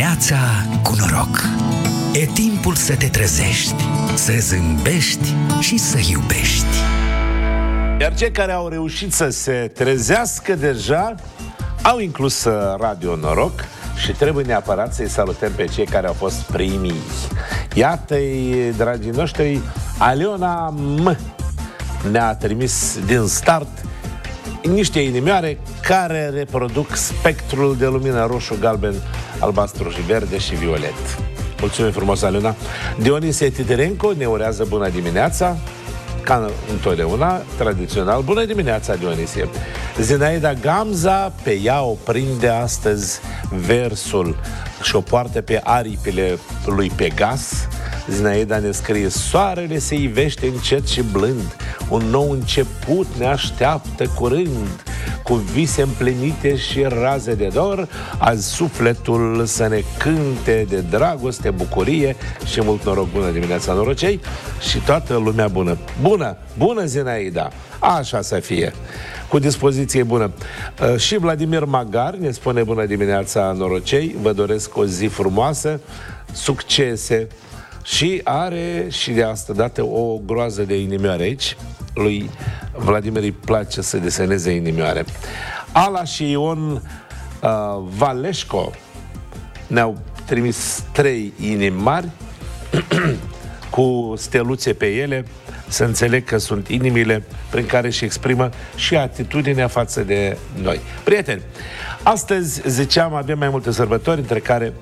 Dimineața cu noroc. E timpul să te trezești, să zâmbești și să iubești. Iar cei care au reușit să se trezească deja au inclus Radio Noroc și trebuie neapărat să-i salutăm pe cei care au fost primii. Iată-i, dragii noștri, Aliona M. ne-a trimis din start niște inimioare care reproduc spectrul de lumină roșu, galben, albastru și verde și violet. Mulțumim frumos, Aliona. Dionisie Titerenco ne urează bună dimineața, ca întotdeauna, tradițional. Bună dimineața, Dionisie. Zinaida Gamza, pe ea o prinde astăzi versul și o poartă pe aripile lui Pegas. Zinaida ne scrie: soarele se ivește încet și blând, un nou început ne așteaptă curând, cu vise împlinite și raze de dor, azi sufletul să ne cânte de dragoste, bucurie și mult noroc. Bună dimineața, norocei, și toată lumea bună. Bună, bună, Zinaida, așa să fie, cu dispoziție bună. Și Vladimir Magar ne spune: bună dimineața, norocei, vă doresc o zi frumoasă, succese. Și are și de asta dată o groază de inimioare aici. Lui Vladimir îi place să deseneze inimioare. Ala și Ion Valeșco ne-au trimis 3 inimi mari cu steluțe pe ele. Să înțeleg că sunt inimile prin care își exprimă și atitudinea față de noi. Prieteni, astăzi, ziceam, avem mai multe sărbători, între care